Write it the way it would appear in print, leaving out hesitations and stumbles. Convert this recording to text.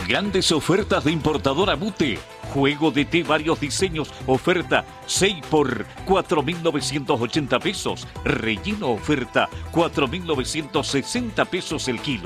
Grandes ofertas de importadora Bute. Juego de té varios diseños, oferta 6 por 4.980 pesos. Relleno oferta 4.960 pesos el kilo.